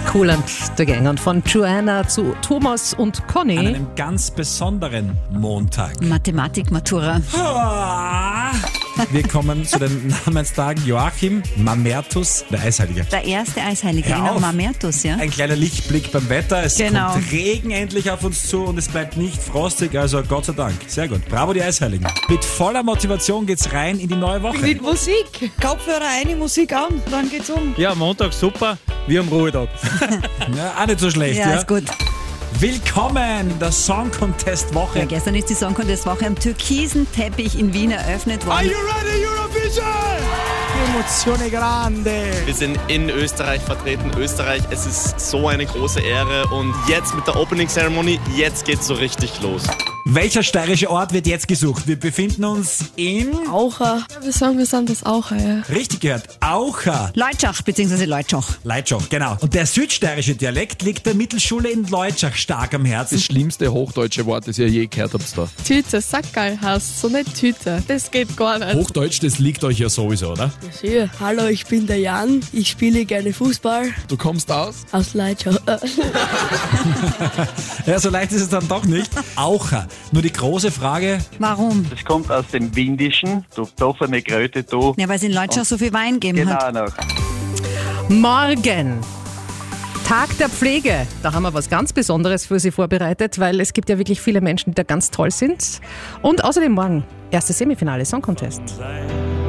Kool and the Gang. Und von Joanna zu Thomas und Conny. An einem ganz besonderen Montag. Mathematik-Matura. Wir kommen zu den Namenstagen Joachim, Mamertus, der Eisheilige. Der erste Eisheilige, Hör genau, auf. Mamertus, ja. Ein kleiner Lichtblick beim Wetter. Es Genau. kommt Regen endlich auf uns zu und es bleibt nicht frostig, also Gott sei Dank. Sehr gut. Bravo, die Eisheiligen. Mit voller Motivation geht's rein in die neue Woche. Mit Musik. Kopfhörer eine Musik an, dann geht's um. Ja, Montag super, wir am Ruhetag. Ja, auch nicht so schlecht, Ja, ja? ist gut. Willkommen, der Song Contest Woche. Ja, gestern ist die Song Contest Woche am türkisen Teppich in Wien eröffnet worden. ready, Eurovision? Emozione grande. Wir sind in Österreich vertreten. Österreich, es ist so eine große Ehre. Und jetzt mit der Opening Ceremony, jetzt geht's so richtig los. Welcher steirische Ort wird jetzt gesucht? Wir befinden uns in... Aucher. Ja, wir sagen, wir sind das Aucher, ja. Richtig gehört, Aucha. Leutschach bzw. Leutschach. Leitschach, genau. Und der südsteirische Dialekt liegt der Mittelschule in Leutschach stark am Herzen. Das schlimmste hochdeutsche Wort, das ihr je gehört habt da. Tüte, Sackerl heißt so, nicht Tüte. Das geht gar nicht. Hochdeutsch, das liegt euch ja sowieso, oder? Hier. Hallo, ich bin der Jan. Ich spiele gerne Fußball Du kommst aus? aus Leitschau. Ja, so leicht ist es dann doch nicht. Aucha. Nur die große Frage, Warum? Das kommt aus dem Windischen, du offene Kröte, du. Ja, weil es in Leutschach so viel Wein gegeben hat. Genau noch. Morgen, Tag der Pflege. Da haben wir was ganz Besonderes für Sie vorbereitet, weil es gibt ja wirklich viele Menschen, die da ganz toll sind. Und außerdem morgen, erstes Semifinale Song Contest.